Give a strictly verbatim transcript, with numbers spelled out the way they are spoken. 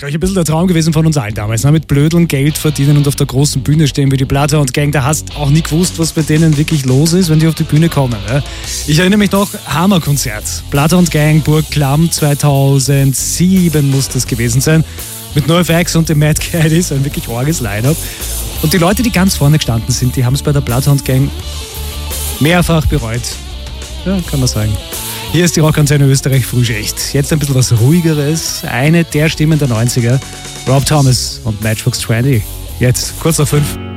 euch ein bisschen der Traum gewesen von uns allen damals. Ne? Mit Blödeln Geld verdienen und auf der großen Bühne stehen wie die Bloodhound Gang. Da hast auch nie gewusst, was bei denen wirklich los ist, wenn die auf die Bühne kommen. Ne? Ich erinnere mich noch, Hammerkonzert. Bloodhound Gang, Burg Klamm, zweitausendsieben muss das gewesen sein. Mit NoFX und dem Mad Caddies, ein wirklich orges Line-Up. Und die Leute, die ganz vorne gestanden sind, die haben es bei der Bloodhound Gang mehrfach bereut. Ja, kann man sagen. Hier ist die Rockantenne Österreich Frühschicht. Jetzt ein bisschen was Ruhigeres. Eine der Stimmen der neunziger. Rob Thomas und Matchbox zwanzig. Jetzt kurz nach fünf.